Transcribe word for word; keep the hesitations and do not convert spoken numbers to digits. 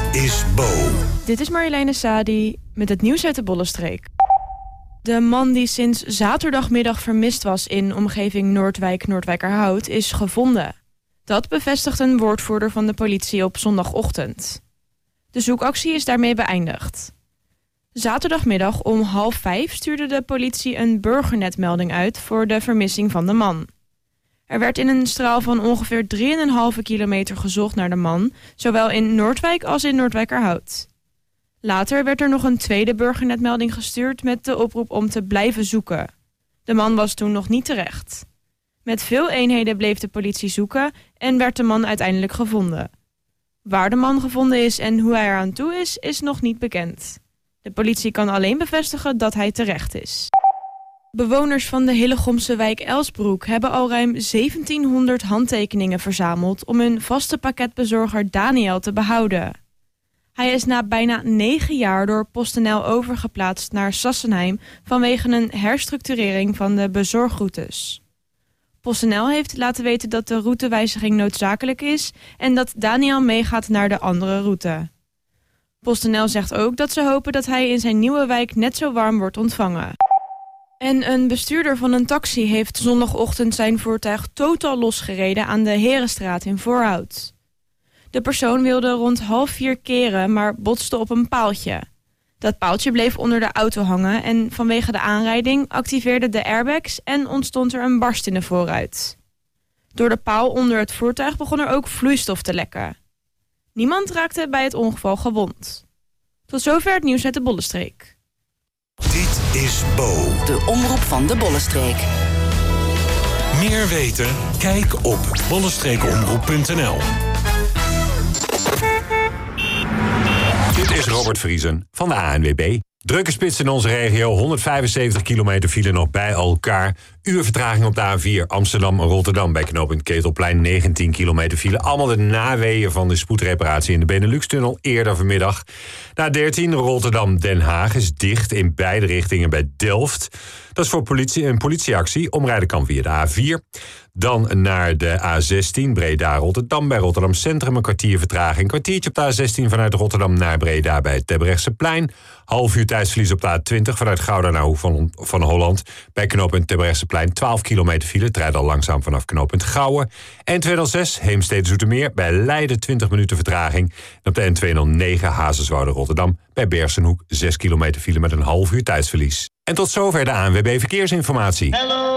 is Bo. Dit is Marjoleine Sadi met het nieuws uit de Bollenstreek. De man die sinds zaterdagmiddag vermist was in omgeving Noordwijk-Noordwijkerhout is gevonden. Dat bevestigt een woordvoerder van de politie op zondagochtend. De zoekactie is daarmee beëindigd. Zaterdagmiddag om half vijf stuurde de politie een burgernetmelding uit voor de vermissing van de man. Er werd in een straal van ongeveer drie komma vijf kilometer gezocht naar de man, zowel in Noordwijk als in Noordwijkerhout. Later werd er nog een tweede burgernetmelding gestuurd met de oproep om te blijven zoeken. De man was toen nog niet terecht. Met veel eenheden bleef de politie zoeken en werd de man uiteindelijk gevonden. Waar de man gevonden is en hoe hij eraan toe is, is nog niet bekend. De politie kan alleen bevestigen dat hij terecht is. Bewoners van de Hillegomse wijk Elsbroek hebben al ruim zeventienhonderd handtekeningen verzameld om hun vaste pakketbezorger Daniel te behouden. Hij is na bijna negen jaar door PostNL overgeplaatst naar Sassenheim vanwege een herstructurering van de bezorgroutes. PostNL heeft laten weten dat de routewijziging noodzakelijk is en dat Daniel meegaat naar de andere route. PostNL zegt ook dat ze hopen dat hij in zijn nieuwe wijk net zo warm wordt ontvangen. En een bestuurder van een taxi heeft zondagochtend zijn voertuig totaal losgereden aan de Herenstraat in Voorhout. De persoon wilde rond half vier keren, maar botste op een paaltje. Dat paaltje bleef onder de auto hangen en vanwege de aanrijding activeerden de airbags en ontstond er een barst in de voorruit. Door de paal onder het voertuig begon er ook vloeistof te lekken. Niemand raakte bij het ongeval gewond. Tot zover het nieuws uit de Bollenstreek. Dit is Bo. De omroep van de Bollenstreek. Meer weten? Kijk op bollenstreekomroep punt n l. Dit is Robert Vriesen van de A N W B. Drukke spits in onze regio, honderdvijfenzeventig kilometer file nog bij elkaar. Uur vertraging op de A vier Amsterdam-Rotterdam bij knooppunt Ketelplein, negentien kilometer file. Allemaal de naweeën van de spoedreparatie in de Benelux-tunnel eerder vanmiddag. De A dertien Rotterdam-Den Haag is dicht in beide richtingen bij Delft. Dat is voor politie, een politieactie. Omrijden kan via de A vier. Dan naar de A zestien Breda-Rotterdam bij Rotterdam Centrum. Een kwartier vertraging. Een kwartiertje op de A zestien vanuit Rotterdam naar Breda bij het Terbrechtseplein. Half uur tijdsverlies op de A twintig vanuit Gouda naar Hoek van, van Holland. Bij knooppunt Terbrechtseplein twaalf kilometer file. Het rijdt al langzaam vanaf knooppunt Gouwen. N tweehonderdzes Heemstede-Zoetermeer bij Leiden twintig minuten vertraging. En op de N tweehonderdnegen Hazerswoude-Rotterdam bij Bersenhoek zes kilometer file met een half uur tijdsverlies. En tot zover de A N W B Verkeersinformatie. Hello.